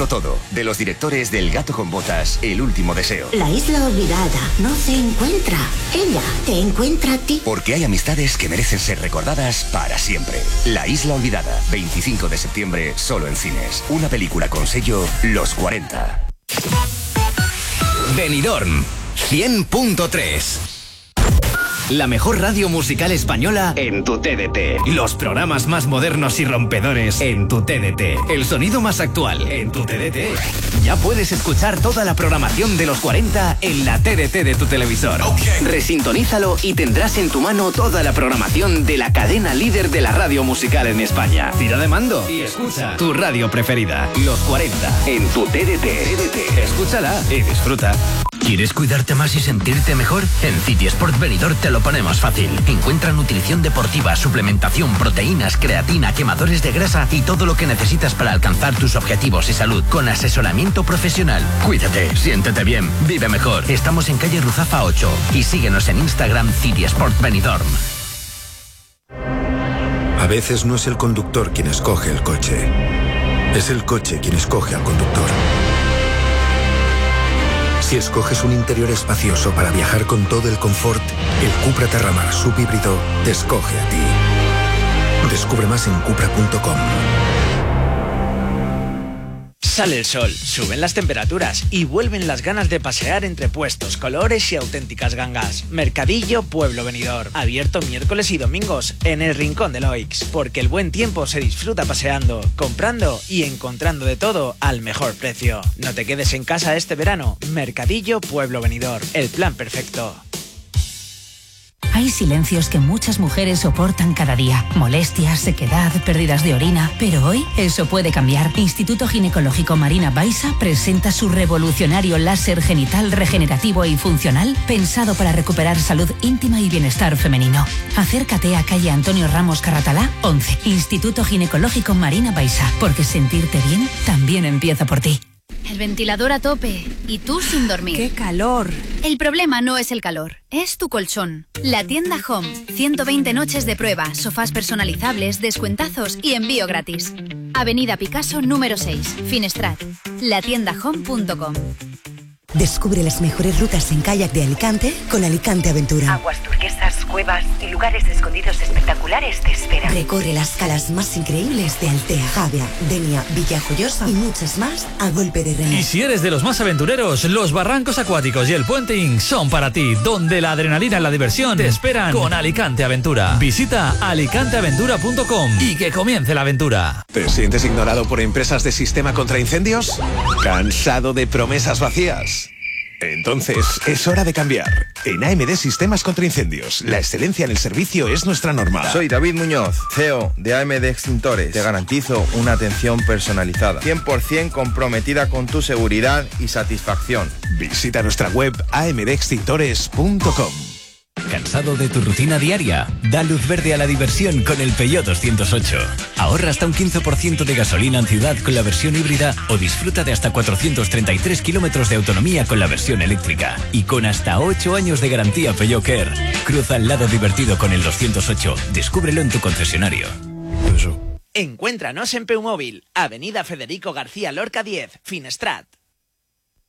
Dándolo todo, de los directores del Gato con Botas, El último deseo. La isla olvidada no se encuentra. Ella te encuentra a ti. Porque hay amistades que merecen ser recordadas para siempre. La isla olvidada, 25 de septiembre, solo en cines. Una película con sello Los 40. Benidorm 100.3. La mejor radio musical española en tu TDT. Los programas más modernos y rompedores en tu TDT. El sonido más actual en tu TDT. Ya puedes escuchar toda la programación de los 40 en la TDT de tu televisor. Resintonízalo y tendrás en tu mano toda la programación de la cadena líder de la radio musical en España. Tira de mando y escucha tu radio preferida. Los 40 en tu TDT. Escúchala y disfruta. ¿Quieres cuidarte más y sentirte mejor? En City Sport Benidorm te lo ponemos fácil. Encuentra nutrición deportiva, suplementación, proteínas, creatina, quemadores de grasa y todo lo que necesitas para alcanzar tus objetivos y salud con asesoramiento profesional. Cuídate, siéntete bien, vive mejor. Estamos en calle Ruzafa 8 y síguenos en Instagram City Sport Benidorm. A veces no es el conductor quien escoge el coche, es el coche quien escoge al conductor. Si escoges un interior espacioso para viajar con todo el confort, el Cupra Terramar subhíbrido te escoge a ti. Descubre más en cupra.com. Sale el sol, suben las temperaturas y vuelven las ganas de pasear entre puestos, colores y auténticas gangas. Mercadillo Pueblo Benidorm, abierto miércoles y domingos en el Rincón de Loix, porque el buen tiempo se disfruta paseando, comprando y encontrando de todo al mejor precio. No te quedes en casa este verano. Mercadillo Pueblo Benidorm, el plan perfecto. Hay silencios que muchas mujeres soportan cada día. Molestias, sequedad, pérdidas de orina. Pero hoy eso puede cambiar. Instituto Ginecológico Marina Baixa presenta su revolucionario láser genital regenerativo y funcional pensado para recuperar salud íntima y bienestar femenino. Acércate a calle Antonio Ramos Carratalá, 11. Instituto Ginecológico Marina Baixa. Porque sentirte bien también empieza por ti. El ventilador a tope y tú sin dormir. ¡Qué calor! El problema no es el calor, es tu colchón. La tienda Home. 120 noches de prueba, sofás personalizables, descuentazos y envío gratis. Avenida Picasso número 6, Finestrat. Latiendahome.com. Descubre las mejores rutas en kayak de Alicante con Alicante Aventura. Aguas turquesas, cuevas y lugares escondidos espectaculares te esperan. Recorre las calas más increíbles de Altea, Javea, Denia, Villajoyosa y muchas más a golpe de remo. Y si eres de los más aventureros, los barrancos acuáticos y el puenting son para ti, donde la adrenalina y la diversión te esperan con Alicante Aventura. Visita alicanteaventura.com y que comience la aventura. ¿Te sientes ignorado por empresas de sistema contra incendios? ¿Cansado de promesas vacías? Entonces, es hora de cambiar. En AMD Sistemas contra Incendios, la excelencia en el servicio es nuestra norma. Soy David Muñoz, CEO de AMD Extintores. Te garantizo una atención personalizada, 100% comprometida con tu seguridad y satisfacción. Visita nuestra web amdextintores.com. ¿Cansado de tu rutina diaria? Da luz verde a la diversión con el Peugeot 208. Ahorra hasta un 15% de gasolina en ciudad con la versión híbrida o disfruta de hasta 433 kilómetros de autonomía con la versión eléctrica. Y con hasta 8 años de garantía Peugeot Care. Cruza el lado divertido con el 208. Descúbrelo en tu concesionario. Encuéntranos en Peumóvil, Avenida Federico García Lorca 10, Finestrat.